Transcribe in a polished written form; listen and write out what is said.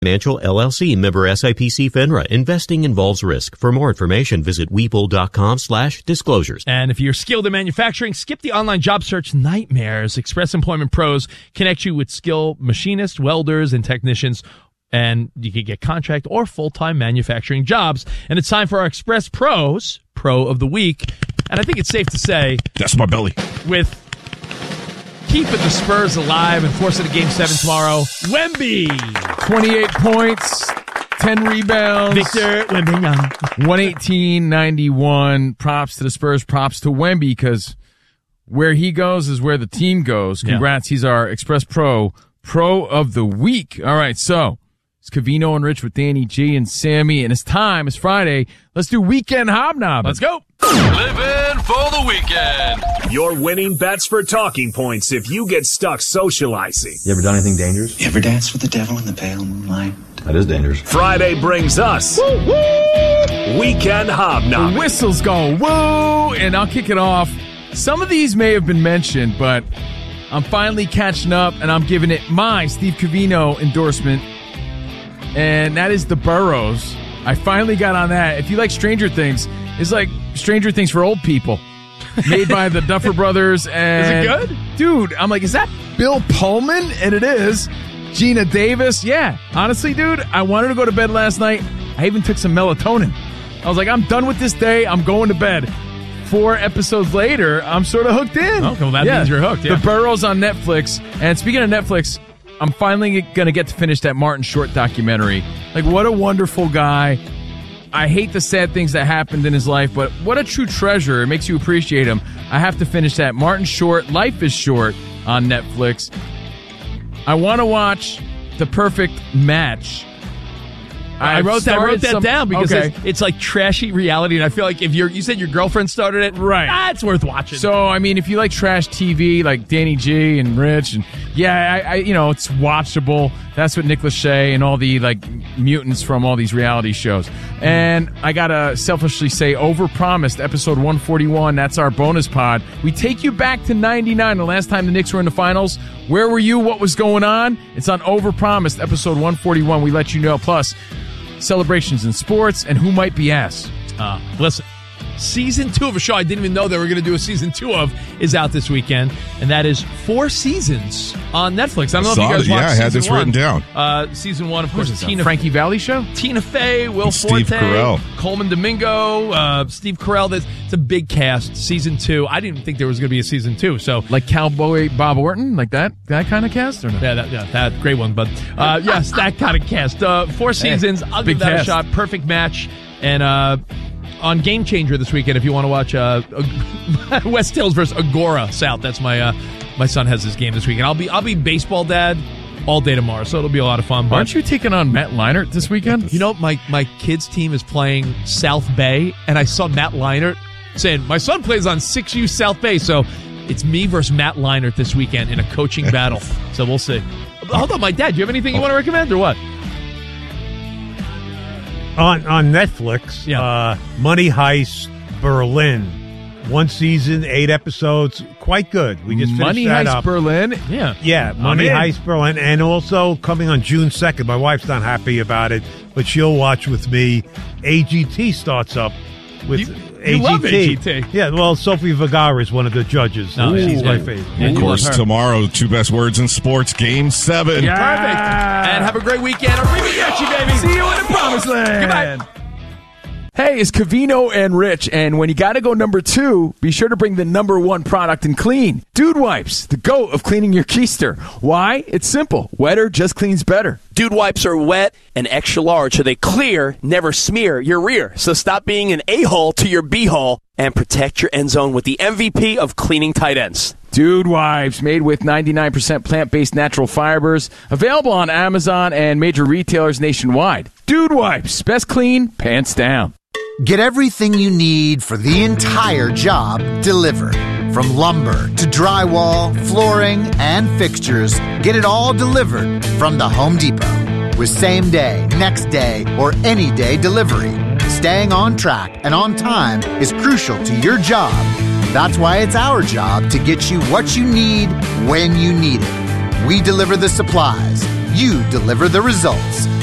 Financial LLC, member SIPC FINRA. Investing involves risk. For more information, visit webull.com/disclosures. And if you're skilled in manufacturing, skip the online job search nightmares. Express Employment Pros connect you with skilled machinists, welders, and technicians, and you can get contract or full-time manufacturing jobs. And it's time for our Express Pros Pro of the Week. And I think it's safe to say, that's my belly. With keeping the Spurs alive and forcing a Game 7 tomorrow, Wemby. 28 points, 10 rebounds. Victor Wembanyama. 118-91. Props to the Spurs, props to Wemby, because where he goes is where the team goes. Congrats, He's our Express Pro of the Week. All right, so it's Covino and Rich with Danny G and Sammy, and it's time. It's Friday. Let's do Weekend Hobnob. Let's go. Living for the weekend. Your winning bets for talking points if you get stuck socializing. You ever done anything dangerous? You ever danced with the devil in the pale moonlight? That is dangerous. Friday brings us Weekend Hobnob. The whistles go woo, and I'll kick it off. Some of these may have been mentioned, but I'm finally catching up, and I'm giving it my Steve Covino endorsement, and that is The Burrows. I finally got on that. If you like Stranger Things, it's like Stranger Things for old people, made by the Duffer Brothers. And, is it good? Dude, I'm like, is that Bill Pullman? And it is. Gina Davis. Yeah. Honestly, dude, I wanted to go to bed last night. I even took some melatonin. I was like, I'm done with this day. I'm going to bed. 4 episodes later, I'm sort of hooked in. Okay, well, that means you're hooked. Yeah. The Burrows on Netflix. And speaking of Netflix, I'm finally going to get to finish that Martin Short documentary. Like, what a wonderful guy. I hate the sad things that happened in his life, but what a true treasure. It makes you appreciate him. I have to finish that. Martin Short, Life is Short on Netflix. I want to watch The Perfect Match. I wrote that down because it's like trashy reality, and I feel like if you said your girlfriend started it, right? It's worth watching. So I mean, if you like trash TV, like Danny G and Rich, and I it's watchable. That's what Nick Lachey and all the like mutants from all these reality shows. And I gotta selfishly say, Overpromised, episode 141. That's our bonus pod. We take you back to '99, the last time the Knicks were in the finals. Where were you? What was going on? It's on Overpromised, episode 141. We let you know. Plus, celebrations in sports, and who might be asked. Listen, season 2 of a show I didn't even know they were going to do a season 2 of is out this weekend, and that is 4 seasons on Netflix. I don't know if you guys watched I had this written down. Season 1, of course, Frankie Valli show? Tina Fey, Will Steve Forte, Carell. Coleman Domingo, Steve Carell. It's a big cast. Season 2. I didn't think there was going to be a season 2. So, like Cowboy Bob Orton, like that kind of cast, or no? Yeah, that great one. But yes, that kind of cast. 4 seasons. I'll give that a shot. Perfect match. And on Game Changer this weekend, if you want to watch West Hills versus Agora South, that's my son has this game this weekend. I'll be baseball dad all day tomorrow, so it'll be a lot of fun. But aren't you taking on Matt Leinart this weekend? You know, my kids' team is playing South Bay, and I saw Matt Leinart saying, my son plays on 6U South Bay, so it's me versus Matt Leinart this weekend in a coaching battle. So we'll see. Hold on, my dad, do you have anything you want to recommend, or what? On Netflix, Money Heist Berlin. 1 season, 8 episodes, quite good. We just finished Money that Heist up. Berlin? Yeah, Money Heist Berlin. And also coming on June 2nd, my wife's not happy about it, but she'll watch with me. AGT starts up with AGT. You love AGT. Yeah, well, Sophie Vergara is one of the judges. She's my favorite. Of course, tomorrow, 2 best words in sports, Game 7. Yeah. Perfect. And have a great weekend. Arrivederci, baby. See you in the promised land. Goodbye. Hey, it's Covino and Rich, and when you gotta go number 2, be sure to bring the number 1 product in clean. Dude Wipes, the GOAT of cleaning your keister. Why? It's simple. Wetter just cleans better. Dude Wipes are wet and extra large, so they clear, never smear your rear. So stop being an a-hole to your b-hole and protect your end zone with the MVP of cleaning tight ends. Dude Wipes, made with 99% plant-based natural fibers, available on Amazon and major retailers nationwide. Dude Wipes, best clean, pants down. Get everything you need for the entire job delivered. From lumber to drywall, flooring, and fixtures, get it all delivered from the Home Depot. With same-day, next-day, or any-day delivery, staying on track and on time is crucial to your job. That's why it's our job to get you what you need when you need it. We deliver the supplies. You deliver the results.